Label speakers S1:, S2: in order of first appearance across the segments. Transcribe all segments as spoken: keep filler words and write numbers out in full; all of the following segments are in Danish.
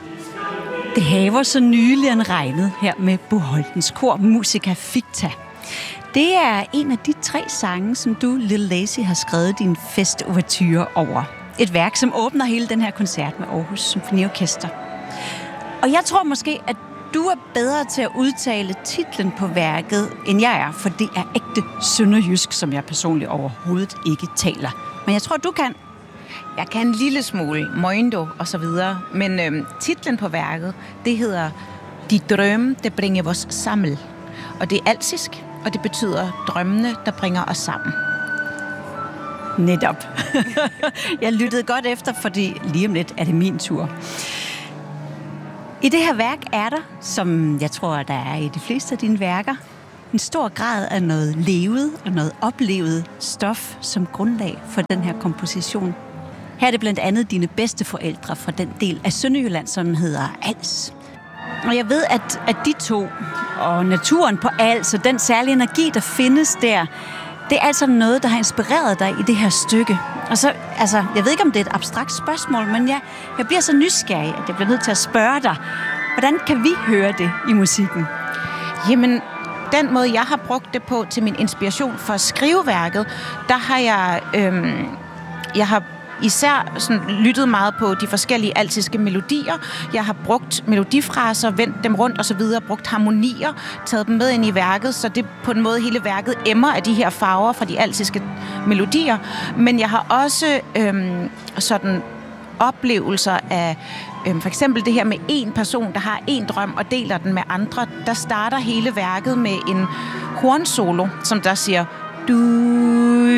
S1: Det haver så nylig end regnet her med Bo Holtens kor Musica Ficta. Det er en af de tre sange, som du, Little Lazy, har skrevet din festoverture over. Et værk, som åbner hele den her koncert med Aarhus Symfoniorkester. Og jeg tror måske, at du er bedre til at udtale titlen på værket, end jeg er, for det er ægte sønderjysk, som jeg personligt overhovedet ikke taler. Men jeg tror, du kan.
S2: Jeg kan en lille smule, Moindo og så videre, men øhm, titlen på værket, det hedder De drømme, der bringer os sammen. Og det er altsisk, og det betyder drømmene, der bringer os sammen.
S1: Netop. Jeg lyttede godt efter, fordi lige om lidt er det min tur. I det her værk er der, som jeg tror, der er i de fleste af dine værker, en stor grad af noget levet og noget oplevet stof som grundlag for den her komposition. Her er det blandt andet dine bedsteforældre fra den del af Sønderjylland, som hedder Als. Og jeg ved, at, at de to og naturen på Als og den særlige energi, der findes der, det er altså noget, der har inspireret dig i det her stykke. Og så, altså, jeg ved ikke, om det er et abstrakt spørgsmål, men jeg, jeg bliver så nysgerrig, at jeg bliver nødt til at spørge dig, hvordan kan vi høre det i musikken?
S2: Jamen, den måde, jeg har brugt det på til min inspiration for at skrive værket, der har jeg, øhm, jeg har især sådan lyttet meget på de forskellige altiske melodier. Jeg har brugt melodifraser, vendt dem rundt og så videre, brugt harmonier, taget dem med ind i værket, så det på en måde hele værket emmer af de her farver fra de altiske melodier. Men jeg har også øhm, sådan oplevelser af øhm, for eksempel det her med en person, der har en drøm og deler den med andre. Der starter hele værket med en hornsolo, som der siger du.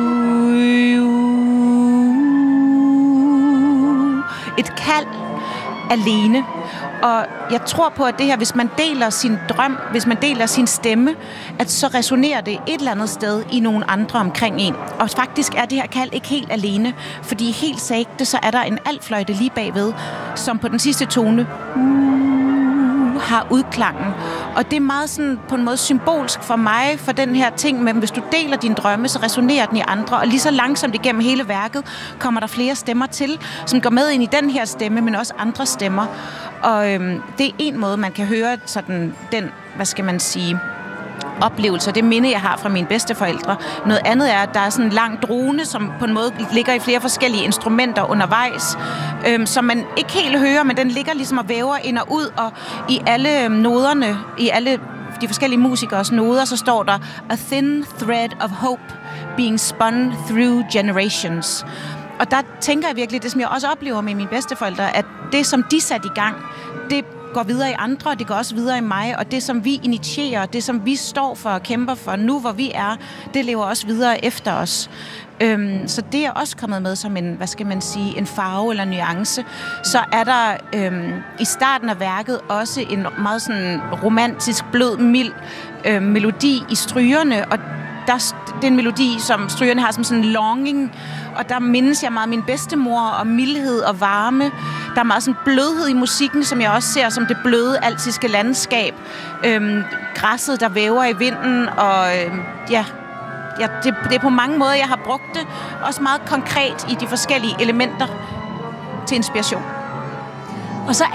S2: Et kald alene. Og jeg tror på, at det her, hvis man deler sin drøm, hvis man deler sin stemme, at så resonerer det et eller andet sted i nogle andre omkring en. Og faktisk er det her kald ikke helt alene, fordi helt sagte, så er der en altfløjte lige bagved, som på den sidste tone uh, har udklangen. Og det er meget sådan på en måde symbolsk for mig, for den her ting, men hvis du deler din drømme, så resonerer den i andre, og lige så langsomt igennem hele værket kommer der flere stemmer til, som går med ind i den her stemme, men også andre stemmer. Og øhm, det er en måde, man kan høre sådan den, hvad skal man sige, oplevelser, det minde, jeg har fra mine bedsteforældre. Noget andet er, at der er sådan en lang drone, som på en måde ligger i flere forskellige instrumenter undervejs, øhm, som man ikke helt hører, men den ligger ligesom og væver ind og ud, og i alle noderne, i alle de forskellige musikers noder, så står der A thin thread of hope being spun through generations. Og der tænker jeg virkelig, det som jeg også oplever med mine bedsteforældre, at det, som de satte i gang, det går videre i andre, og det går også videre i mig, og det, som vi initierer, det, som vi står for og kæmper for nu, hvor vi er, det lever også videre efter os. Øhm, så det er også kommet med som en, hvad skal man sige, en farve eller nuance. Så er der øhm, i starten af værket også en meget sådan romantisk, blød, mild øhm, melodi i strygerne, og der, det er en melodi, som strygerne har som sådan en longing, og der mindes jeg meget min bedstemor og mildhed og varme. Der er meget sådan blødhed i musikken, som jeg også ser som det bløde altiske landskab. Øhm, græsset, der væver i vinden, og øhm, ja, ja det, det er på mange måder, jeg har brugt det. Også meget konkret i de forskellige elementer til inspiration.
S1: Og så